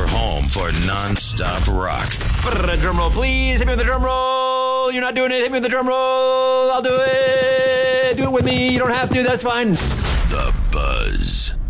your home for non-stop rock. Drum roll, please. Hit me with the drum roll. You're not doing it. Hit me with the drum roll. I'll do it. Do it with me. You don't have to. That's fine. The Buzz.